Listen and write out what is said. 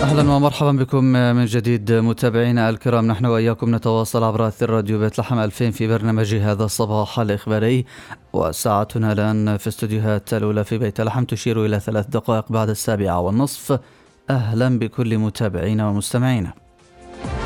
أهلا ومرحبا بكم من جديد متابعينا الكرام. نحن وإياكم نتواصل عبر أثير راديو بيت لحم 2000 في برنامج هذا الصباح الإخباري، وساعتنا الآن في استوديوهات الأولى في بيت لحم تشير إلى 3 دقائق بعد 7:30. أهلا بكل متابعينا ومستمعينا.